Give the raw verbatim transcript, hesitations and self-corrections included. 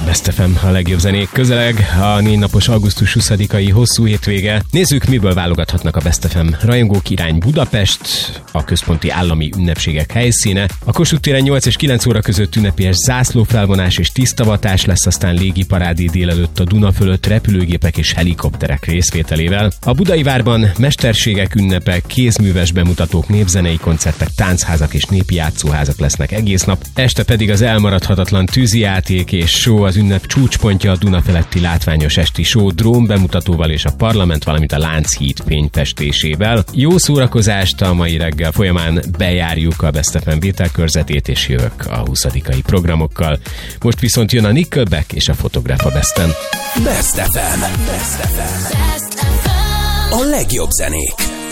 Best ef em, a legjobb zenék közeleg, a négy napos augusztus huszadikai hosszú hétvége. Nézzük, miből válogathatnak a Best ef em rajongók. Irány Budapest, a központi állami ünnepségek helyszíne. A Kossuth téren nyolc és kilenc óra között ünnepélyes zászlófelvonás és tisztavatás lesz, aztán légiparádé délelőtt a Duna fölött repülőgépek és helikopterek részvételével. A Budai Várban mesterségek ünnepe, kézműves bemutatók, népzenei koncertek, táncházak és népi játszóházak lesznek egész nap. Este pedig az elmaradhatatlan tűzijáték és show, az ünnep csúcspontja a Duna feletti látványos esti show, drón bemutatóval és a parlament, valamint a Lánchíd fényfestésével. Jó szórakozást, a mai reggel folyamán bejárjuk a Best ef em vételkörzetét, és jövök a huszadikai programokkal. Most viszont jön a Nickelback és a Photograph a Besten. Best ef em. Best ef em. A legjobb zenék.